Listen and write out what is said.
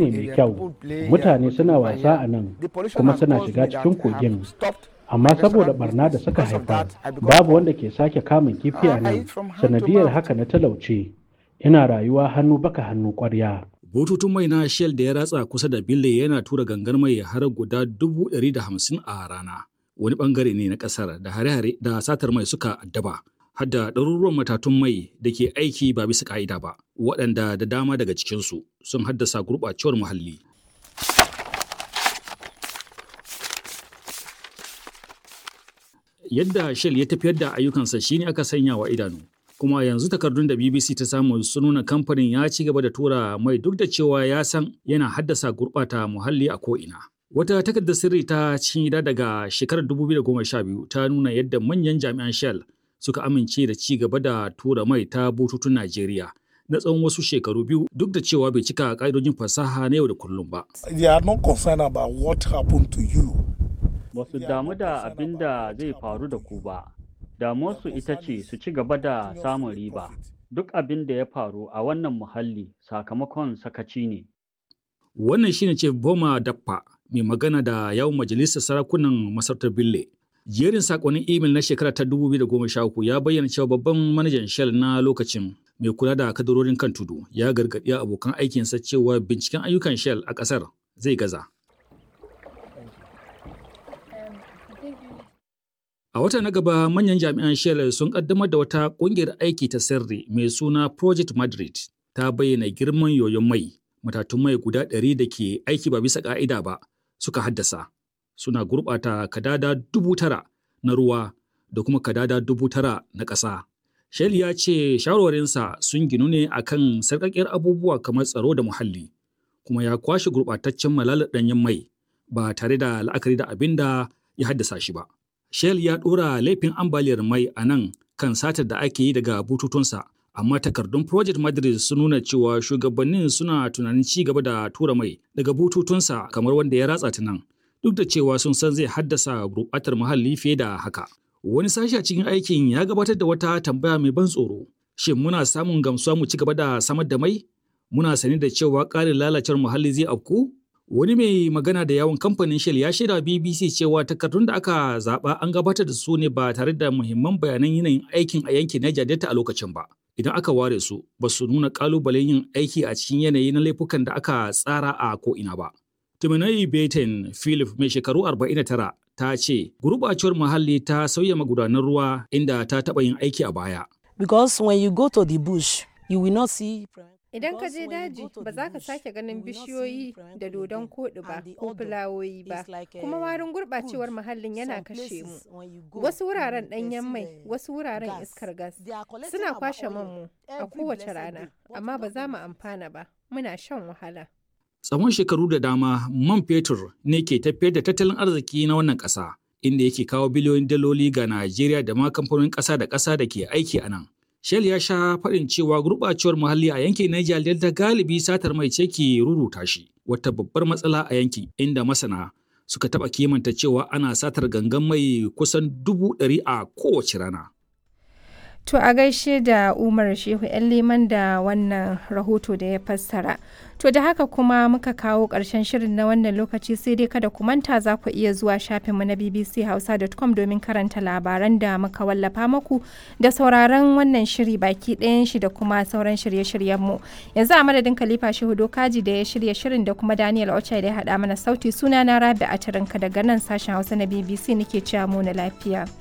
ne mai kyau. Mutane suna wasa a nan kuma suna shiga cikin kogin. Amma saboda barna da suka haifar, babu wanda ke sake kamun kifi a nan. Sanadiyar haka na talauce. Ina rayuwa hannu baka hannu ƙwarya. Bututun mai na Shell da ya ratsa kusa da Bille yana tura gangar mai har guda 150,000 a rana. Wani bangare ne na kasar da hare-hare da satar mai suka addaba. Hadda ɗaruruwan matatun mai da ke aiki ba bisa ka'ida ba, waɗanda da dama daga cikinsu sun haddasa gurɓacewar muhalli. Yadda Shell ya tafiyar da ayyukansa shine aka sanya wa idanu. Kuma yanzu takardun da BBC ta samu sun nuna kamfanin ya ci gaba da tura mai duk da cewa ya san yana haddasa gurɓata muhalli a ko'ina. Wata takardar sirri ta cikin gida daga shekarar 2012 ta nuna yadda manyan jami'an Shell suka amince da ci gaba da tura mai ta bututun Najeriya na tsawon wasu shekaru biyu duk da cewa bai cika ƙa'idojin fasaha na yau da kullum ba. They are not concerned about what happened to you. Ba su damu da abin da zai faru da ku ba. Damuwarsu ita ce su ci gaba da samun riba. Duk abin da ya faru a wannan muhalli sakamakon sakaci ne. Wannan shine ce Boma Dappa mai magana da yawun majalisar sarakunan masarautar Bille. Jerin sakonnin imel na shekara ta 2013 ya bayyana cewa babban manajan Shell na lokacin mai kula da kadarorin kan tudu ya gargaɗi abokan aikinsa cewa binciken ayyukan Shell a ƙasar zai gaza. A wata na gaba manyan jami'an Shell sun kaddamar da wata ƙungiyar aiki ta sirri mai suna Project Madrid ta bayyana girman yoyon mai, matatun mai guda 100 da ke aiki ba bisa ƙa'ida ba suka haddasa. Suna gurɓata kadada 9,000 na ruwa da kuma kadada 9,000 na ƙasa. Shell ya ce shawarwarinsa sun ginu ne akan sarƙaƙƙiyar abubuwa kamar tsaro da muhalli, kuma ya kwashe gurɓataccen malalar ɗanyen mai ba tare da la'akari da abin da ya haddasa shi ba. Shell ya ɗora laifin ambaliyar mai a nan kan satar da ake yi daga bututunsa, amma takardun Project Madrid sun nuna cewa shugabannin suna tunanin ci gaba da tura mai daga bututunsa kamar wanda ya ratsa ta nan, duk da cewa sun san zai haddasa gurɓatar muhalli fiye da haka. Wani sashi a cikin aikin ya gabatar da wata tambaya mai ban tsoro. Shin muna samun gamsuwa mu ci gaba da samar da mai? Muna sani da cewa ƙarin lalacewar muhalli zai afku? Wani mai magana da yawon kamfanin Shell ya shaida BBC cewa takardun da aka zaɓa an gabatar da su ne ba tare da muhimman bayanan yanayin aikin a yankin Niger Delta a lokacin ba. Idan aka ware su, ba su nuna ƙalubalen yin aiki a cikin yanayi na laifukan da aka tsara a ko'ina ba. Tuminai Betin Philip mai shekaru 49 ta ce gurɓacewar muhalli ta sauya magudanan ruwa inda ta taɓa yin aiki a baya. Because when you go to the bush, you will not see. Idan ka je daji ba za ka sake ganin bishiyoyi da dodon koɗi ba ko fulawoyi ba, kuma warin gurɓacewar muhallin yana kashe mu. Wasu wuraren ɗanyen mai, wasu wuraren iskar gas suna kwashe manmu a kowace rana, amma ba za mu amfana ba, muna shan wahala. Tsawon shekaru da dama man fetur ne ke tafiyar da tattalin arziki na wannan ƙasa, inda yake kawo biliyoyin daloli ga Najeriya da ma kamfanonin ƙasa da ƙasa da ke aiki a nan. Shell ya sha faɗin cewa gurɓacewar muhalli a yankin Niger Delta galibi satar mai ce ke ruruta shi, wata babbar matsala a yankin inda masana suka taɓa kimanta cewa ana satar gangan mai kusan 100,000 a kowace rana. To a gaishe da Umar Shehu 'yan Liman da wannan rahoto da ya fassara. To da haka kuma muka kawo ƙarshen shirin na wannan lokaci, sai dai kada ku manta za ku iya zuwa shafinmu na bbchausa.com domin karanta labaran da muka wallafa muku da sauraron wannan shiri baki ɗayan shi da kuma sauran shirye-shiryenmu. Yanzu a madadin Khalifa Shehu Dokaji da ya shirya shirin da kuma Daniel Ochai da ya haɗa mana sauti, suna na Rabi a daga nan sashen Hausa na BBC nake cewa mu na lafiya.